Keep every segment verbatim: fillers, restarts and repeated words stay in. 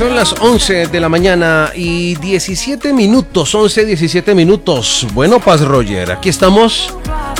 Son las once de la mañana y diecisiete minutos, once, diecisiete minutos. Bueno, Paz Roger, aquí estamos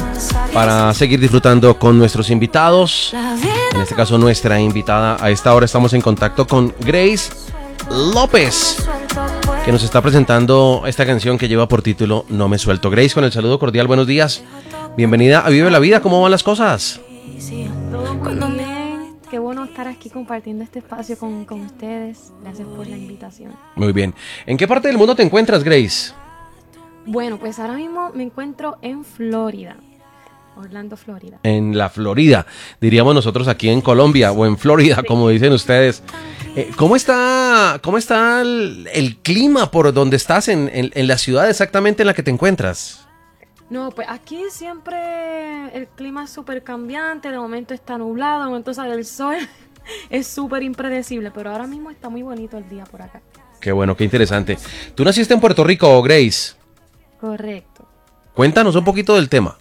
para seguir disfrutando con nuestros invitados. En este caso, nuestra invitada. A esta hora estamos en contacto con Grace López, que nos está presentando esta canción que lleva por título No me suelto. Grace, con el saludo cordial, buenos días. Bienvenida a Vive la Vida. ¿Cómo van las cosas? Todo muy bien. Qué bueno estar aquí compartiendo este espacio con, con ustedes. Gracias por la invitación. Muy bien. ¿En qué parte del mundo te encuentras, Grace? Bueno, pues ahora mismo me encuentro en Florida. Orlando, Florida. En la Florida, diríamos nosotros aquí en Colombia, o en Florida, sí, como dicen ustedes. Eh, ¿Cómo está, cómo está el, el clima por donde estás, en, en, en la ciudad exactamente en la que te encuentras? No, pues aquí siempre el clima es súper cambiante, de momento está nublado, de momento sale el sol, es súper impredecible, pero ahora mismo está muy bonito el día por acá. Qué bueno, qué interesante. ¿Tú naciste en Puerto Rico, Grace? Correcto. Cuéntanos un poquito del tema.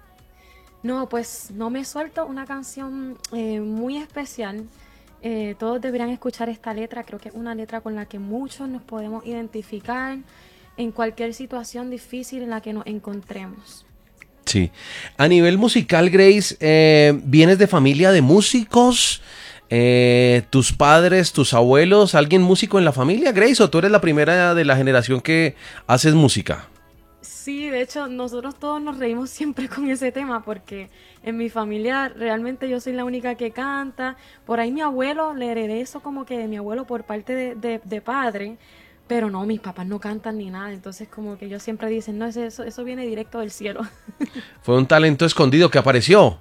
No, pues No me suelto, una canción eh, muy especial. Eh, todos deberían escuchar esta letra, creo que es una letra con la que muchos nos podemos identificar en cualquier situación difícil en la que nos encontremos. Sí. A nivel musical, Grace, eh, ¿vienes de familia de músicos? Eh, ¿Tus padres, tus abuelos, alguien músico en la familia, Grace? ¿O tú eres la primera de la generación que haces música? Sí, de hecho, nosotros todos nos reímos siempre con ese tema porque en mi familia realmente yo soy la única que canta. Por ahí mi abuelo, le heredé eso como que de mi abuelo por parte de, de, de padre, pero no, mis papás no cantan ni nada. Entonces como que ellos siempre dicen, no, eso, eso viene directo del cielo. Fue un talento escondido que apareció.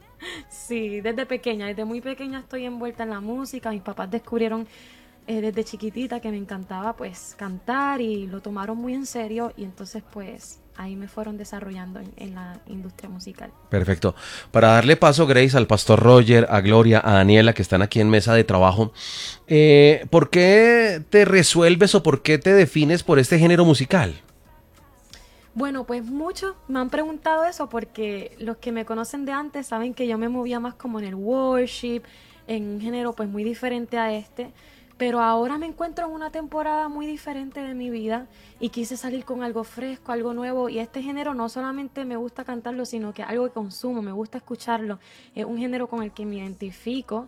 Sí, desde pequeña, desde muy pequeña estoy envuelta en la música. Mis papás descubrieron Eh, desde chiquitita que me encantaba pues cantar y lo tomaron muy en serio y entonces pues ahí me fueron desarrollando en, en la industria musical. Perfecto. Para darle paso, Grace, al pastor Roger, a Gloria, a Daniela, que están aquí en mesa de trabajo, eh, ¿por qué te resuelves o por qué te defines por este género musical? Bueno, pues muchos me han preguntado eso porque los que me conocen de antes saben que yo me movía más como en el worship, en un género pues muy diferente a este. Pero ahora me encuentro en una temporada muy diferente de mi vida y quise salir con algo fresco, algo nuevo. Y este género no solamente me gusta cantarlo, sino que algo que consumo, me gusta escucharlo. Es un género con el que me identifico.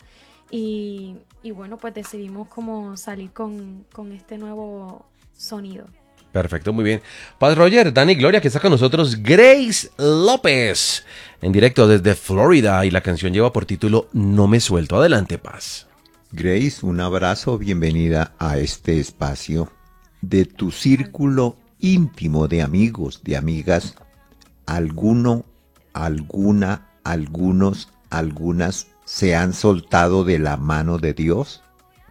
Y, y bueno, pues decidimos como salir con, con este nuevo sonido. Perfecto, muy bien. Paz Roger, Dani Gloria, que está con nosotros, Grace López, en directo desde Florida. Y la canción lleva por título No me suelto. Adelante, Paz. Grace, un abrazo, bienvenida a este espacio de tu círculo íntimo de amigos, de amigas. ¿Alguno, alguna, algunos, algunas se han soltado de la mano de Dios?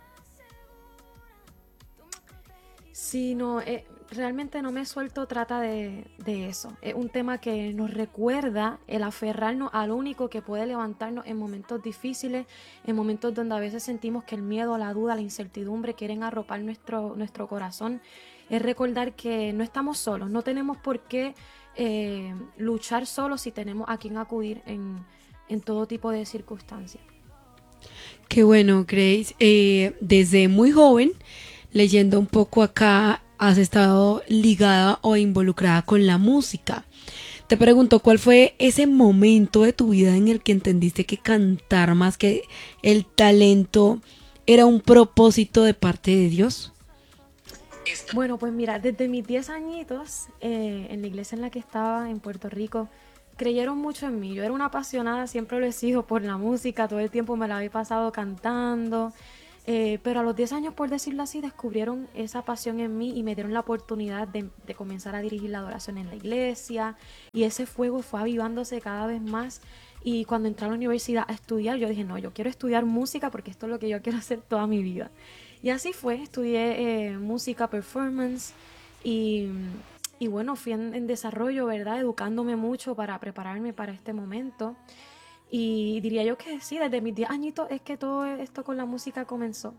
Sí, no, eh, realmente No me suelto trata de, de eso. Es un tema que nos recuerda el aferrarnos al único que puede levantarnos en momentos difíciles, en momentos donde a veces sentimos que el miedo, la duda, la incertidumbre quieren arropar nuestro, nuestro corazón. Es recordar que no estamos solos, no tenemos por qué eh, luchar solos si tenemos a quien acudir en, en todo tipo de circunstancias. Qué bueno, Grace. Eh, desde muy joven, leyendo un poco acá, has estado ligada o involucrada con la música. Te pregunto, ¿cuál fue ese momento de tu vida en el que entendiste que cantar más que el talento era un propósito de parte de Dios? Bueno, pues mira, desde mis diez añitos, eh, en la iglesia en la que estaba en Puerto Rico, creyeron mucho en mí. Yo era una apasionada, siempre lo he sido por la música, todo el tiempo me la había pasado cantando. Eh, pero a los diez años, por decirlo así, descubrieron esa pasión en mí y me dieron la oportunidad de, de comenzar a dirigir la adoración en la iglesia y ese fuego fue avivándose cada vez más y cuando entré a la universidad a estudiar, yo dije, no, yo quiero estudiar música porque esto es lo que yo quiero hacer toda mi vida. Y así fue, estudié eh, música, performance y, y bueno, fui en, en desarrollo, ¿verdad? Educándome mucho para prepararme para este momento. Y diría yo que sí, desde mis diez añitos es que todo esto con la música comenzó.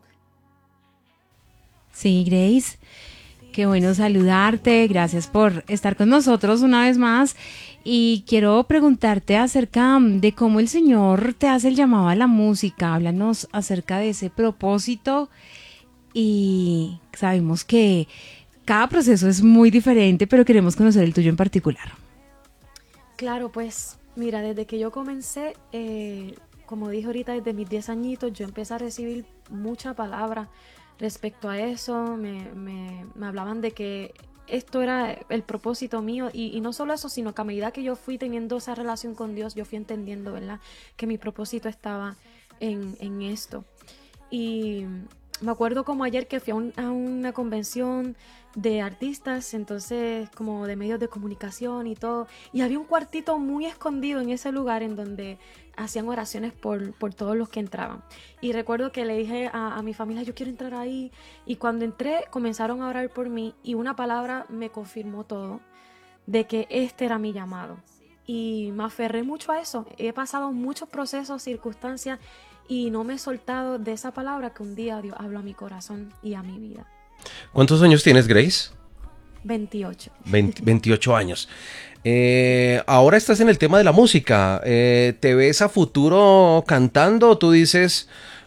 Sí, Grace, qué bueno saludarte, gracias por estar con nosotros una vez más. Y quiero preguntarte acerca de cómo el Señor te hace el llamado a la música. Háblanos acerca de ese propósito y sabemos que cada proceso es muy diferente, pero queremos conocer el tuyo en particular. Claro, pues mira, desde que yo comencé, eh, como dije ahorita, desde mis diez añitos, yo empecé a recibir mucha palabra respecto a eso. Me, me, me hablaban de que esto era el propósito mío y, y no solo eso, sino que a medida que yo fui teniendo esa relación con Dios, yo fui entendiendo, ¿verdad?, que mi propósito estaba en, en esto. Y me acuerdo como ayer que fui a, un, a una convención de artistas, entonces como de medios de comunicación y todo, y había un cuartito muy escondido en ese lugar en donde hacían oraciones por, por todos los que entraban. Y recuerdo que le dije a, a mi familia, yo quiero entrar ahí, y cuando entré comenzaron a orar por mí y una palabra me confirmó todo, de que este era mi llamado. Y me aferré mucho a eso. He pasado muchos procesos, circunstancias, y no me he soltado de esa palabra que un día Dios habló a mi corazón y a mi vida. ¿Cuántos años tienes, Grace? veintiocho. veinte, veintiocho años. Eh, ahora estás en el tema de la música. Eh, ¿te ves a futuro cantando o tú dices,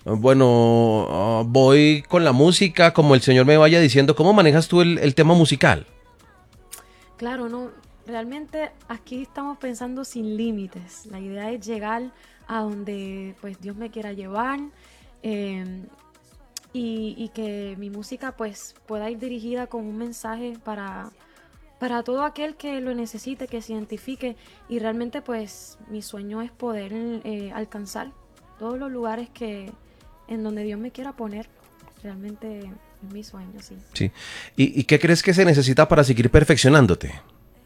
bueno, uh, voy con la música como el Señor me vaya diciendo? ¿Cómo manejas tú el, el tema musical? Claro, no, realmente aquí estamos pensando sin límites. La idea es llegar a donde pues Dios me quiera llevar, eh, y, y que mi música pues pueda ir dirigida con un mensaje para, para todo aquel que lo necesite, que se identifique, y realmente pues mi sueño es poder eh, alcanzar todos los lugares que en donde Dios me quiera poner. Realmente es mi sueño, sí. Sí. ¿Y, y qué crees que se necesita para seguir perfeccionándote?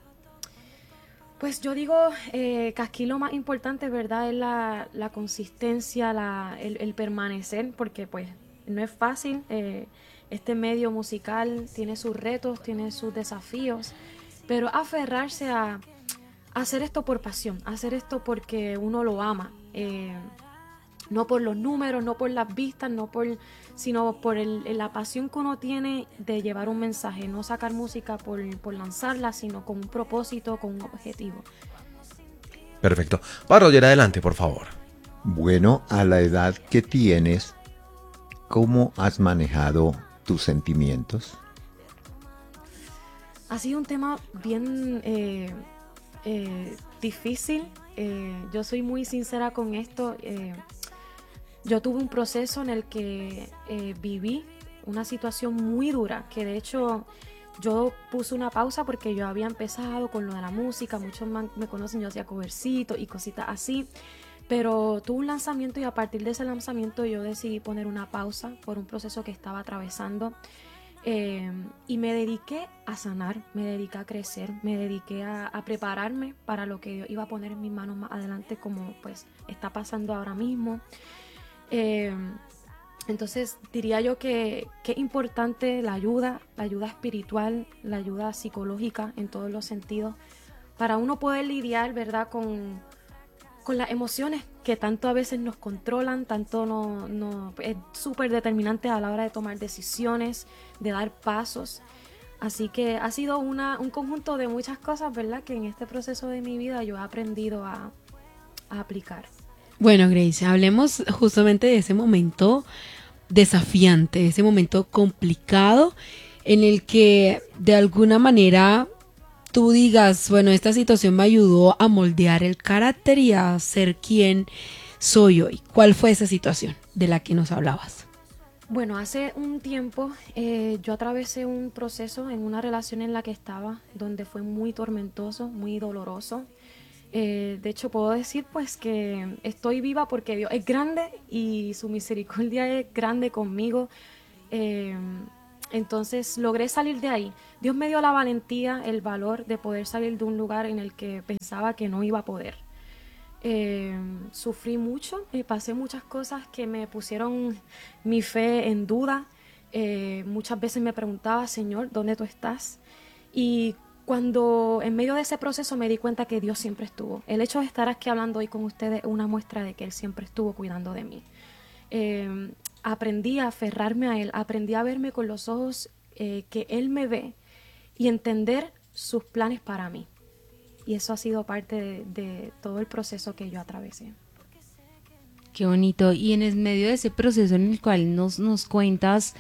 Pues yo digo eh, que aquí lo más importante, ¿verdad?, es la, la consistencia, la, el, el permanecer, porque pues no es fácil. Eh, este medio musical tiene sus retos, tiene sus desafíos, pero aferrarse a, a hacer esto por pasión, a hacer esto porque uno lo ama, eh, no por los números, no por las vistas, no por, sino por el, la pasión que uno tiene de llevar un mensaje, no sacar música por, por lanzarla, sino con un propósito, con un objetivo. Perfecto. Va, Roger, adelante, por favor. Bueno, a la edad que tienes, ¿cómo has manejado tus sentimientos? Ha sido un tema bien eh, eh, difícil. Eh, yo soy muy sincera con esto. Eh, yo tuve un proceso en el que eh, viví una situación muy dura, que de hecho yo puse una pausa porque yo había empezado con lo de la música. Muchos me conocen, yo hacía covercitos y cositas así. Pero tuve un lanzamiento y a partir de ese lanzamiento yo decidí poner una pausa por un proceso que estaba atravesando. Eh, y me dediqué a sanar, me dediqué a crecer, me dediqué a, a prepararme para lo que Dios iba a poner en mis manos más adelante, como pues está pasando ahora mismo. Eh, entonces diría yo que, que es importante la ayuda, la ayuda espiritual, la ayuda psicológica en todos los sentidos, para uno poder lidiar, ¿verdad?, con, con las emociones que tanto a veces nos controlan, tanto no, no, es súper determinante a la hora de tomar decisiones, de dar pasos. Así que ha sido una, un conjunto de muchas cosas, ¿verdad?, que en este proceso de mi vida yo he aprendido a, a aplicar. Bueno, Grace, hablemos justamente de ese momento desafiante, ese momento complicado en el que de alguna manera tú digas, bueno, esta situación me ayudó a moldear el carácter y a ser quien soy hoy. ¿Cuál fue esa situación de la que nos hablabas? Bueno, hace un tiempo eh, yo atravesé un proceso en una relación en la que estaba, donde fue muy tormentoso, muy doloroso. Eh, de hecho, puedo decir pues que estoy viva porque Dios es grande y su misericordia es grande conmigo. Eh, entonces logré salir de ahí. Dios me dio la valentía, el valor de poder salir de un lugar en el que pensaba que no iba a poder. Eh, sufrí mucho, eh, pasé muchas cosas que me pusieron mi fe en duda. Eh, muchas veces me preguntaba, Señor, ¿dónde tú estás? Y cuando en medio de ese proceso me di cuenta que Dios siempre estuvo. El hecho de estar aquí hablando hoy con ustedes es una muestra de que Él siempre estuvo cuidando de mí. Eh, aprendí a aferrarme a Él, aprendí a verme con los ojos eh, que Él me ve y entender sus planes para mí. Y eso ha sido parte de, de todo el proceso que yo atravesé. Qué bonito. Y en el medio de ese proceso en el cual nos, nos cuentas,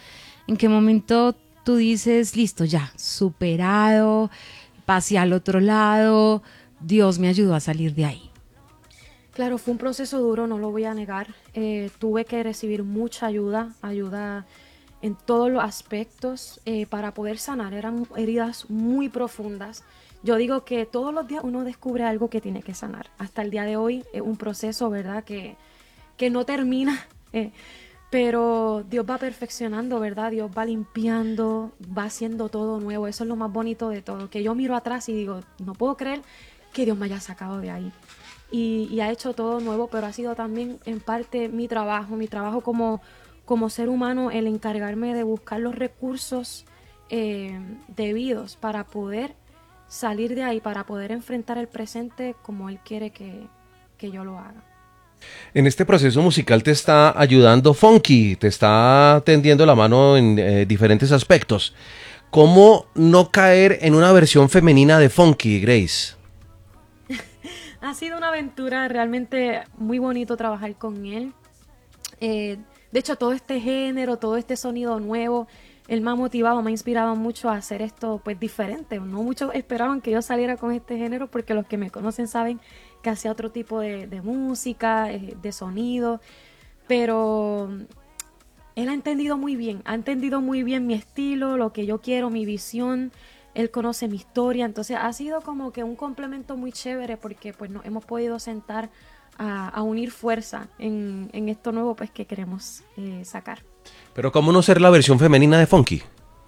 ¿En qué momento tú dices, listo, ya, superado, pasé al otro lado, Dios me ayudó a salir de ahí? Claro, fue un proceso duro, no lo voy a negar. Eh, tuve que recibir mucha ayuda, ayuda en todos los aspectos eh, para poder sanar. Eran heridas muy profundas. Yo digo que todos los días uno descubre algo que tiene que sanar. Hasta el día de hoy es un proceso, ¿verdad?, que, que no termina, eh, pero Dios va perfeccionando, ¿verdad? Dios va limpiando, va haciendo todo nuevo. Eso es lo más bonito de todo, que yo miro atrás y digo, no puedo creer que Dios me haya sacado de ahí. Y, y ha hecho todo nuevo, pero ha sido también en parte mi trabajo, mi trabajo como, como ser humano, el encargarme de buscar los recursos eh, debidos para poder salir de ahí, para poder enfrentar el presente como Él quiere que, que yo lo haga. En este proceso musical te está ayudando Funky, te está tendiendo la mano en eh, diferentes aspectos. ¿Cómo no caer en una versión femenina de Funky, Grace? Ha sido una aventura realmente muy bonito trabajar con él. Eh, de hecho, todo este género, todo este sonido nuevo, él me ha motivado, me ha inspirado mucho a hacer esto pues diferente. No muchos esperaban que yo saliera con este género porque los que me conocen saben que hacía otro tipo de, de música, eh, de sonido, pero él ha entendido muy bien, ha entendido muy bien mi estilo, lo que yo quiero, mi visión. Él conoce mi historia, entonces ha sido como que un complemento muy chévere porque pues nos hemos podido sentar a, a unir fuerza en, en esto nuevo pues que queremos eh, sacar. Pero ¿cómo no ser la versión femenina de Funky?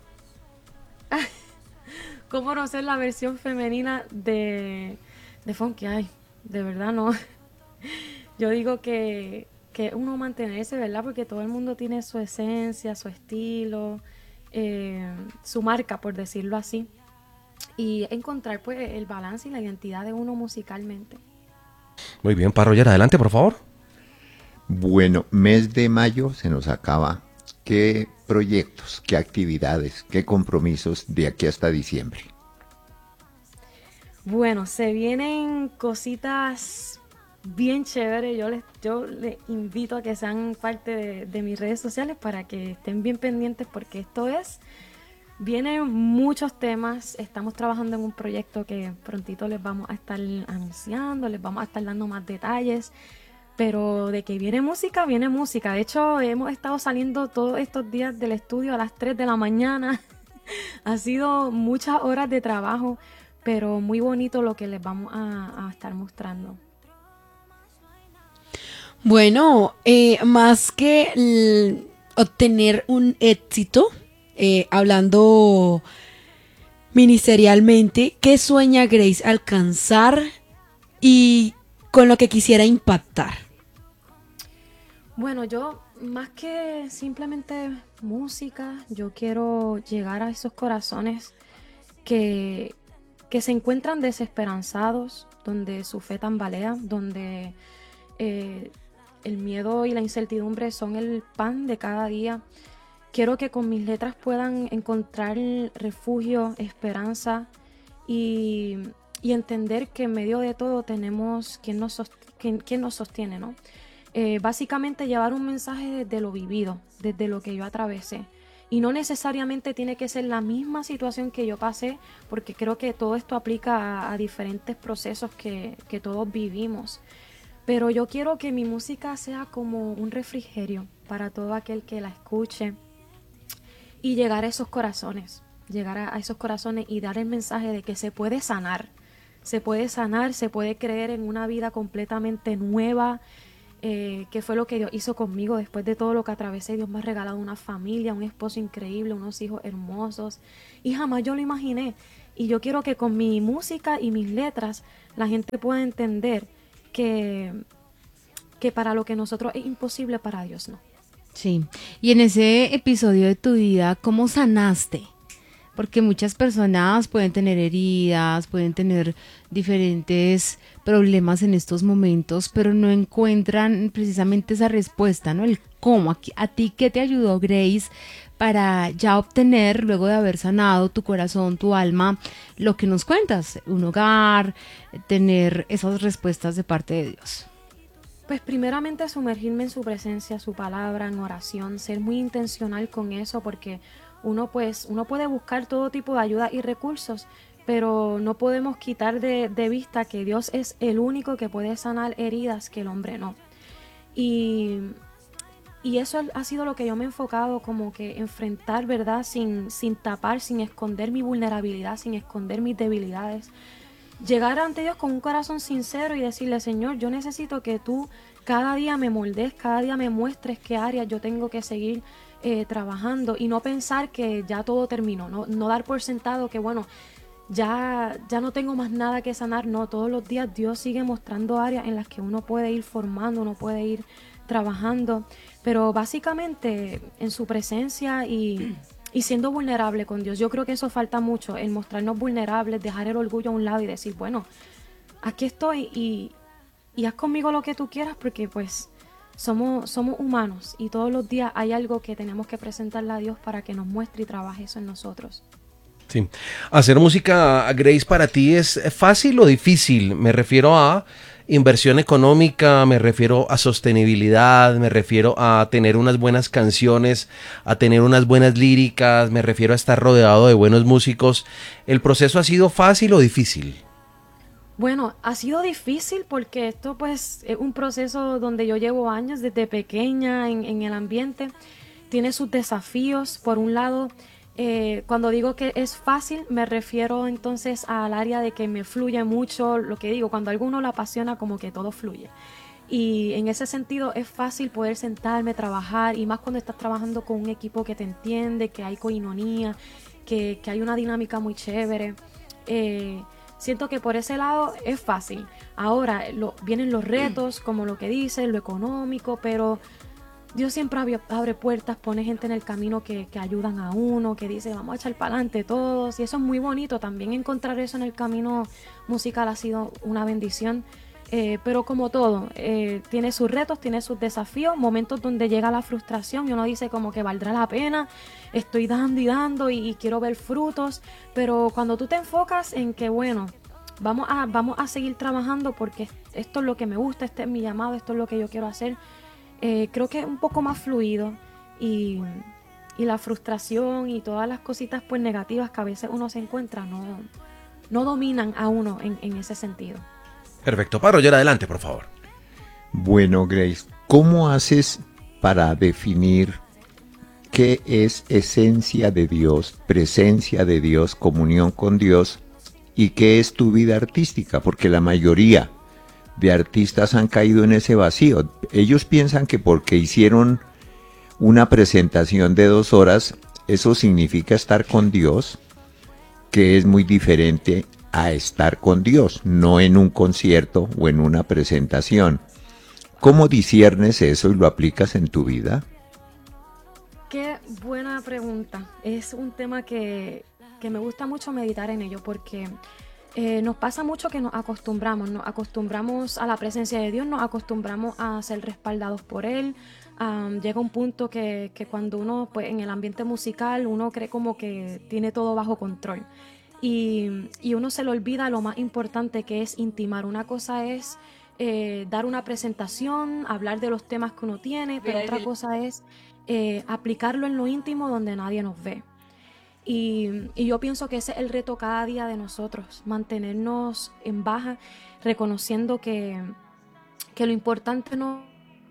¿Cómo no ser la versión femenina de, de Funky? Ay, de verdad no. Yo digo que, que uno mantenerse, ¿verdad? Porque todo el mundo tiene su esencia, su estilo, eh, su marca, por decirlo así. Y encontrar pues el balance y la identidad de uno musicalmente. Muy bien, Parroyer, adelante, por favor. Bueno, mes de mayo se nos acaba. ¿Qué proyectos, qué actividades, qué compromisos de aquí hasta diciembre? Bueno, se vienen cositas bien chéveres. Yo les, yo les invito a que sean parte de, de mis redes sociales para que estén bien pendientes porque esto es... Vienen muchos temas, estamos trabajando en un proyecto que prontito les vamos a estar anunciando, les vamos a estar dando más detalles, pero de que viene música, viene música. De hecho, hemos estado saliendo todos estos días del estudio a las tres de la mañana. Ha sido muchas horas de trabajo, pero muy bonito lo que les vamos a, a estar mostrando. Bueno, eh, más que l- obtener un éxito, Eh, hablando ministerialmente, ¿qué sueña Grace alcanzar y con lo que quisiera impactar? Bueno, yo más que simplemente música, yo quiero llegar a esos corazones que, que se encuentran desesperanzados, donde su fe tambalea, donde eh, el miedo y la incertidumbre son el pan de cada día. Quiero que con mis letras puedan encontrar refugio, esperanza y, y entender que en medio de todo tenemos quien nos, sost- quien, quien nos sostiene, ¿no? Eh, básicamente llevar un mensaje desde lo vivido, desde lo que yo atravesé. Y no necesariamente tiene que ser la misma situación que yo pasé, porque creo que todo esto aplica a, a diferentes procesos que, que todos vivimos. Pero yo quiero que mi música sea como un refrigerio para todo aquel que la escuche. Y llegar a esos corazones, llegar a, a esos corazones y dar el mensaje de que se puede sanar, se puede sanar, se puede creer en una vida completamente nueva, eh, que fue lo que Dios hizo conmigo después de todo lo que atravesé. Dios me ha regalado una familia, un esposo increíble, unos hijos hermosos y jamás yo lo imaginé. Y yo quiero que con mi música y mis letras la gente pueda entender que, que para lo que nosotros es imposible, para Dios no. Sí, y en ese episodio de tu vida, ¿cómo sanaste? Porque muchas personas pueden tener heridas, pueden tener diferentes problemas en estos momentos, pero no encuentran precisamente esa respuesta, ¿no? El cómo. ¿A, a ti qué te ayudó, Grace, para ya obtener, luego de haber sanado tu corazón, tu alma, lo que nos cuentas? Un hogar, tener esas respuestas de parte de Dios. Pues primeramente sumergirme en su presencia, su palabra, en oración, ser muy intencional con eso, porque uno pues uno puede buscar todo tipo de ayuda y recursos, pero no podemos quitar de, de vista que Dios es el único que puede sanar heridas que el hombre no. Y, y eso ha sido lo que yo me he enfocado, como que enfrentar, ¿verdad? Sin, sin tapar, sin esconder mi vulnerabilidad, sin esconder mis debilidades. Llegar ante Dios con un corazón sincero y decirle, Señor, yo necesito que tú cada día me moldes, cada día me muestres qué áreas yo tengo que seguir eh, trabajando, y no pensar que ya todo terminó, no, no dar por sentado que bueno, ya, ya no tengo más nada que sanar. No, todos los días Dios sigue mostrando áreas en las que uno puede ir formando, uno puede ir trabajando, pero básicamente en su presencia y... y siendo vulnerable con Dios. Yo creo que eso falta mucho, el mostrarnos vulnerables, dejar el orgullo a un lado y decir, bueno, aquí estoy y, y haz conmigo lo que tú quieras, porque pues somos, somos humanos y todos los días hay algo que tenemos que presentarle a Dios para que nos muestre y trabaje eso en nosotros. Sí. ¿Hacer música, Grace, para ti es fácil o difícil? Me refiero a inversión económica, me refiero a sostenibilidad, me refiero a tener unas buenas canciones, a tener unas buenas líricas, me refiero a estar rodeado de buenos músicos. ¿El proceso ha sido fácil o difícil? Bueno, ha sido difícil porque esto pues es un proceso donde yo llevo años desde pequeña en, en el ambiente. Tiene sus desafíos. Por un lado, Eh, cuando digo que es fácil, me refiero entonces al área de que me fluye mucho lo que digo. Cuando a alguno le apasiona, como que todo fluye. Y en ese sentido es fácil poder sentarme, trabajar, y más cuando estás trabajando con un equipo que te entiende, que hay coinonía, que, que hay una dinámica muy chévere. Eh, siento que por ese lado es fácil. Ahora lo, vienen los retos, como lo que dices, lo económico, pero Dios siempre abre, abre puertas, pone gente en el camino que, que ayudan a uno, que dice vamos a echar para adelante todos, y eso es muy bonito. También encontrar eso en el camino musical ha sido una bendición, eh, pero como todo, eh, tiene sus retos, tiene sus desafíos, momentos donde llega la frustración y uno dice como que valdrá la pena, estoy dando y dando y, y quiero ver frutos, pero cuando tú te enfocas en que bueno, vamos a, vamos a seguir trabajando porque esto es lo que me gusta, este es mi llamado, esto es lo que yo quiero hacer. Eh, creo que es un poco más fluido, y, y la frustración y todas las cositas pues negativas que a veces uno se encuentra no, no dominan a uno en, en ese sentido. Perfecto. Padre Roger, adelante, por favor. Bueno, Grace, ¿cómo haces para definir qué es esencia de Dios, presencia de Dios, comunión con Dios, y qué es tu vida artística? Porque la mayoría de artistas han caído en ese vacío. Ellos piensan que porque hicieron una presentación de dos horas, eso significa estar con Dios, que es muy diferente a estar con Dios, no en un concierto o en una presentación. ¿Cómo disciernes eso y lo aplicas en tu vida? Qué buena pregunta. Es un tema que, que me gusta mucho meditar en ello, porque Eh, nos pasa mucho que nos acostumbramos, nos acostumbramos a la presencia de Dios, nos acostumbramos a ser respaldados por Él. Um, llega un punto que, que cuando uno, pues en el ambiente musical, uno cree como que tiene todo bajo control. Y, y uno se le olvida lo más importante, que es intimar. Una cosa es eh, dar una presentación, hablar de los temas que uno tiene, pero otra cosa es eh, aplicarlo en lo íntimo donde nadie nos ve. Y, y yo pienso que ese es el reto cada día de nosotros, mantenernos en baja, reconociendo que, que lo importante no...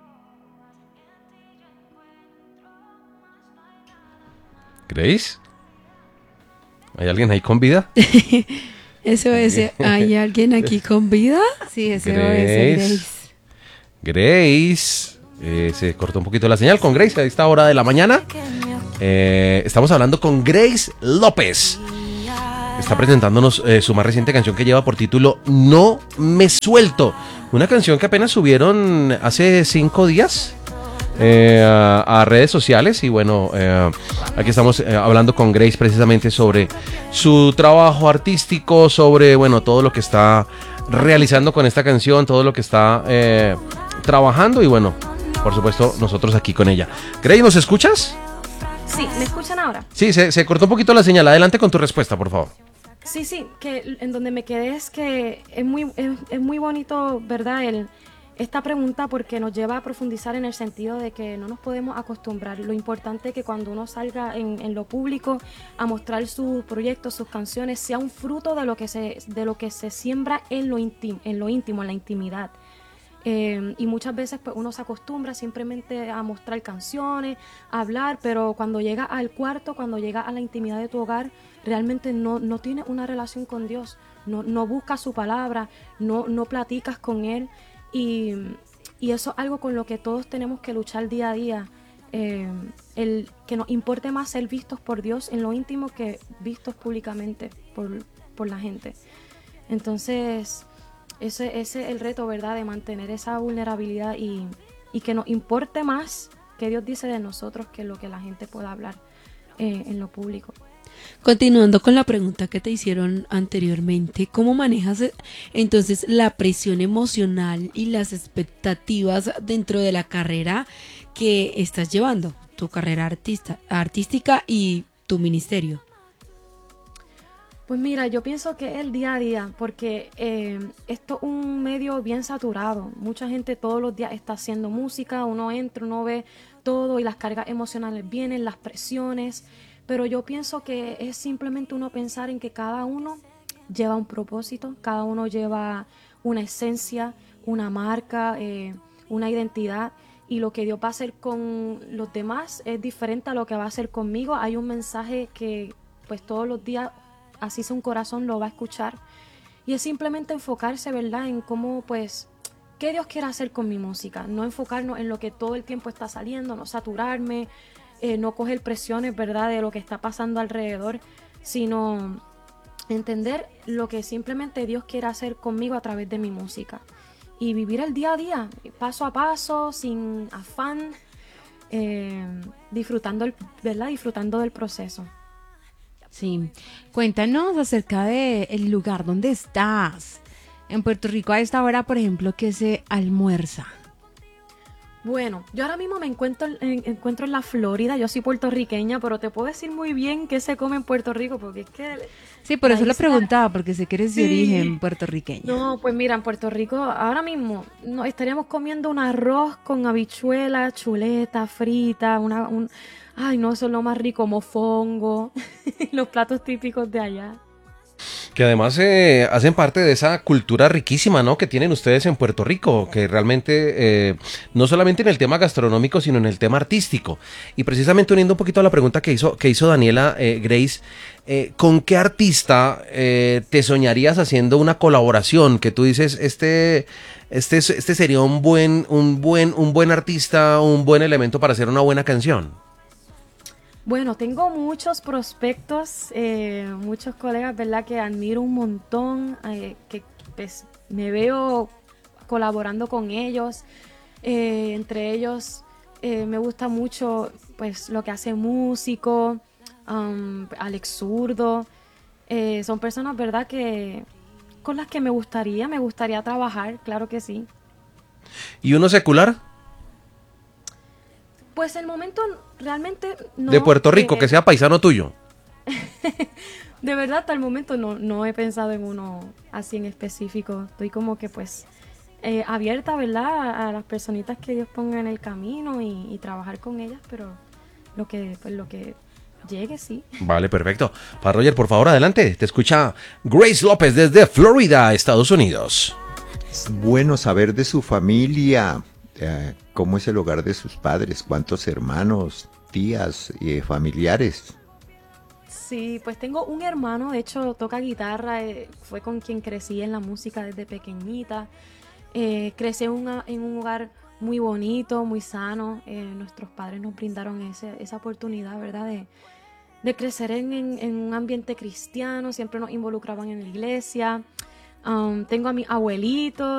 ¿Grace? ¿Hay alguien ahí con vida? S O S, ¿hay alguien aquí con vida? Sí, S O S, Grace. Grace. Eh, se cortó un poquito la señal con Grace a esta hora de la mañana. Eh, estamos hablando con Grace López. Está presentándonos eh, su más reciente canción, que lleva por título No Me Suelto. Una canción que apenas subieron hace cinco días eh, a, a redes sociales. Y bueno, eh, aquí estamos eh, hablando con Grace precisamente sobre su trabajo artístico, sobre bueno todo lo que está realizando con esta canción, todo lo que está eh, trabajando, y bueno, por supuesto, nosotros aquí con ella. Grace, ¿nos escuchas? Sí, ¿me escuchan ahora? Sí, se, se cortó un poquito la señal. Adelante con tu respuesta, por favor. Sí, sí, que en donde me quedé es que es muy, es, es muy bonito, ¿verdad? El, esta pregunta porque nos lleva a profundizar en el sentido de que no nos podemos acostumbrar. Lo importante es que cuando uno salga en, en lo público a mostrar sus proyectos, sus canciones, sea un fruto de lo que se, de lo que se siembra en lo íntimo, en lo íntimo, en la intimidad. Eh, y muchas veces pues, uno se acostumbra simplemente a mostrar canciones, a hablar, pero cuando llega al cuarto, cuando llega a la intimidad de tu hogar, realmente no, no tienes una relación con Dios, no, no buscas su palabra, no, no platicas con Él. Y, y eso es algo con lo que todos tenemos que luchar día a día, eh, el que nos importe más ser vistos por Dios en lo íntimo que vistos públicamente por, por la gente. Entonces, ese, ese es el reto, ¿verdad?, de mantener esa vulnerabilidad y, y que nos importe más que Dios dice de nosotros que lo que la gente pueda hablar eh, en lo público. Continuando con la pregunta que te hicieron anteriormente, ¿cómo manejas eh, entonces la presión emocional y las expectativas dentro de la carrera que estás llevando, tu carrera artista, artística y tu ministerio? Pues mira, yo pienso que es el día a día, porque eh, esto es un medio bien saturado. Mucha gente todos los días está haciendo música, uno entra, uno ve todo y las cargas emocionales vienen, las presiones. Pero yo pienso que es simplemente uno pensar en que cada uno lleva un propósito, cada uno lleva una esencia, una marca, eh, una identidad. Y lo que Dios va a hacer con los demás es diferente a lo que va a hacer conmigo. Hay un mensaje que pues todos los días, así sea un corazón, lo va a escuchar. Y es simplemente enfocarse, ¿verdad?, en cómo pues, qué Dios quiere hacer con mi música. No enfocarnos en lo que todo el tiempo está saliendo, no saturarme, Eh, no coger presiones, ¿verdad?, de lo que está pasando alrededor, sino entender lo que simplemente Dios quiere hacer conmigo a través de mi música y vivir el día a día, paso a paso, sin afán, eh, disfrutando, el, ¿verdad?, disfrutando del proceso. Sí, cuéntanos acerca del lugar donde estás. En Puerto Rico a esta hora, por ejemplo, ¿qué se almuerza? Bueno, yo ahora mismo me encuentro en, encuentro en la Florida, yo soy puertorriqueña, pero te puedo decir muy bien qué se come en Puerto Rico, porque es que... Sí, por eso isla... lo preguntaba, porque sé que eres de sí. origen puertorriqueño. No, pues mira, en Puerto Rico ahora mismo no, estaríamos comiendo un arroz con habichuela, chuleta, frita, una... Un... Ay, no, eso es lo más rico, mofongo, los platos típicos de allá. Que además eh, hacen parte de esa cultura riquísima, ¿no?, que tienen ustedes en Puerto Rico, que realmente eh, no solamente en el tema gastronómico, sino en el tema artístico. Y precisamente uniendo un poquito a la pregunta que hizo, que hizo Daniela, eh, Grace, eh, ¿con qué artista eh, te soñarías haciendo una colaboración? Que tú dices, este, este, este sería un buen, un buen, un buen artista, un buen elemento para hacer una buena canción. Bueno, tengo muchos prospectos, eh, muchos colegas, ¿verdad?, que admiro un montón, eh, que pues, me veo colaborando con ellos. Eh, entre ellos eh, me gusta mucho pues, lo que hace Músico, um, Alex Zurdo. Eh, son personas, ¿verdad?, que con las que me gustaría, me gustaría trabajar, claro que sí. ¿Y uno secular? Pues el momento realmente no. De Puerto Rico, eh, que sea paisano tuyo. De verdad, hasta el momento no, no he pensado en uno así en específico. Estoy como que pues eh, abierta, ¿verdad?, a, a las personitas que Dios ponga en el camino y, y trabajar con ellas, pero lo que, pues, lo que llegue, sí. Vale, perfecto. Para Roger, por favor, adelante. Te escucha Grace López desde Florida, Estados Unidos. Bueno saber de su familia. Eh, ¿Cómo es el hogar de sus padres? ¿Cuántos hermanos, tías, eh, familiares? Sí, pues tengo un hermano, de hecho toca guitarra, eh, fue con quien crecí en la música desde pequeñita. Eh, crecí en, una, en un hogar muy bonito, muy sano. Eh, nuestros padres nos brindaron ese, esa oportunidad, ¿verdad?, de, de crecer en, en, en un ambiente cristiano, siempre nos involucraban en la iglesia. Um, tengo a mi abuelito.